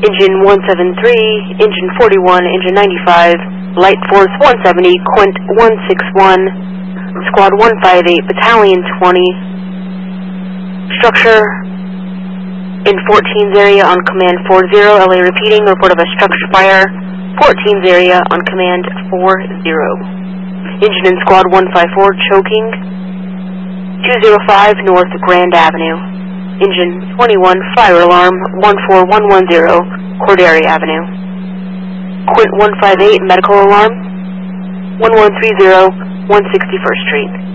Engine 173, Engine 41, Engine 95, Light Force 170, Quint 161, Squad 158, Battalion 20. Structure in 14's area on command 40, LA repeating, report of a structure fire, 14's area on command 40. Engine in Squad 154, choking, 205 North Grand Avenue. Engine 21, fire alarm, 14110, Corderi Avenue. Quint 158, medical alarm, 1130, 161st Street.